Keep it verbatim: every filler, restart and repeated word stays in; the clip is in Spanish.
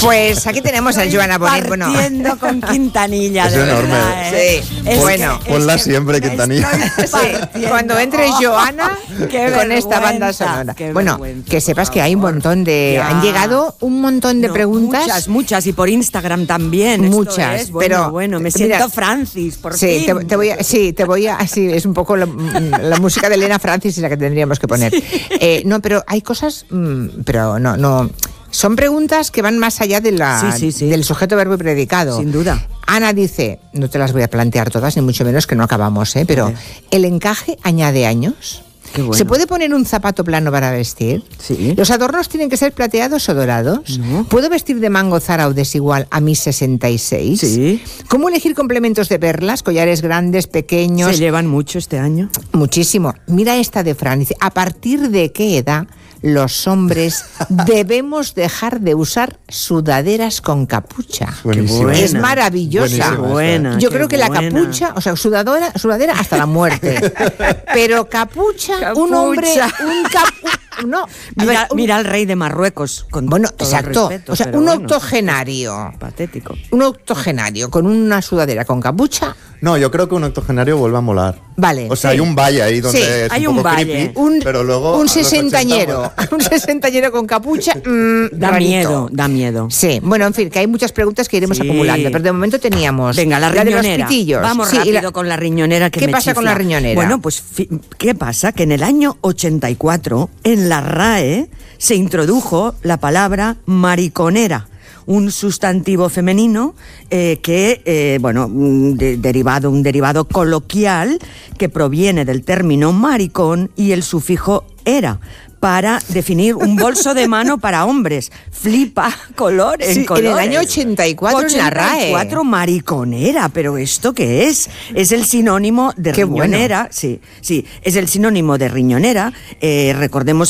Pues aquí tenemos a Joana Bonet. Bueno, partiendo con Quintanilla. Es de enorme. verdad, ¿eh? Sí, Es bueno. que- Ponla es que siempre, me Quintanilla. estoy sí, partiendo. cuando entre Joana Qué con esta banda vergüenza, sonora. qué Bueno, vergüenza, que sepas por que hay un favor. montón de... Ya. Han llegado un montón de No, preguntas. Muchas, muchas. Y por Instagram también. Esto Muchas, es, bueno, pero, bueno, me mira, siento Francis, por Sí, fin. te, te voy a, sí, te voy a, sí, es un poco la, la música de Elena Francis la que tendríamos que poner. Eh, no, pero hay cosas, mmm, pero no, no, son preguntas que van más allá de la, Sí, sí, sí. del sujeto, verbo y predicado. Sin duda. Ana dice, no te las voy a plantear todas, ni mucho menos que no acabamos, ¿eh? Pero Vale. ¿el encaje añade años? Qué bueno. ¿Se puede poner un zapato plano para vestir? Sí. ¿Los adornos tienen que ser plateados o dorados? No. ¿Puedo vestir de mango Zara o desigual a mis sesenta y seis? Sí. ¿Cómo elegir complementos de perlas, collares grandes, pequeños? ¿Se llevan mucho este año? Muchísimo. Mira esta de Fran. Dice, ¿a partir de qué edad los hombres debemos dejar de usar sudaderas con capucha? Buenísimo. buena. Es maravillosa. Buenísima Buena. Yo qué creo que la buena. capucha, o sea, sudadora, sudadera hasta la muerte. Pero capucha, un hombre, Capucha. un capu, no, a Mira, ver, un- mira al rey de Marruecos. Con bueno, todo el exacto. respeto, O sea, pero un bueno, octogenario, patético. un octogenario con una sudadera con capucha, No, yo creo que un octogenario vuelve a molar. vale. O sea, Sí. hay un valle ahí donde Sí, es hay un un poco valle. creepy, un, pero luego a un los sesentañero, ochenta, un sesentañero con capucha, mm, Da rarito. miedo, da miedo. Sí, bueno, en fin, que hay muchas preguntas que iremos Sí. acumulando, pero de momento teníamos Venga, la de los riñonera. pitillos. Vamos Sí, y rápido la- con la riñonera que ¿Qué me pasa con chifla. la riñonera? Bueno, pues fi- ¿qué pasa? Que en el año ochenta y cuatro en la R A E se introdujo la palabra mariconera, un sustantivo femenino eh, que, eh, bueno, un de- derivado, un derivado coloquial que proviene del término maricón y el sufijo era, para definir un bolso de mano para hombres. Flipa color en Sí, en el colores. año ochenta y cuatro en la R A E. ochenta y cuatro mariconera, pero ¿esto qué es? Es el sinónimo de Qué bueno. riñonera, sí, sí, es el sinónimo de riñonera, eh, recordemos